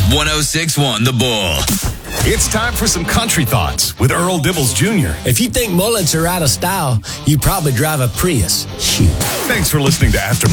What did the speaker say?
1061 The Bull. It's time for some country thoughts with Earl Dibbles Jr. If you think mullets are out of style, you probably drive a Prius. Shoot. Thanks for listening to After